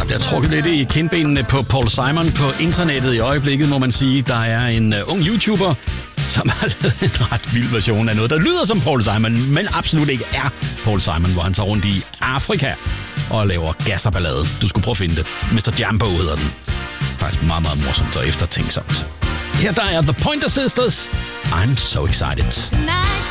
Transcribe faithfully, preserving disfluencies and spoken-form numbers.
bliver trukket lidt i kindbenene på Paul Simon på internettet i øjeblikket, må man sige. Der er en uh, ung YouTuber, som har lavet en ret vild version af noget, der lyder som Paul Simon, men absolut ikke er Paul Simon, hvor han tager rundt i Afrika og laver gas og ballade. Du skulle prøve at finde det. mister Jambo hedder den. Faktisk meget, meget morsomt og eftertænksomt. Her der er The Pointer Sisters. I'm so excited.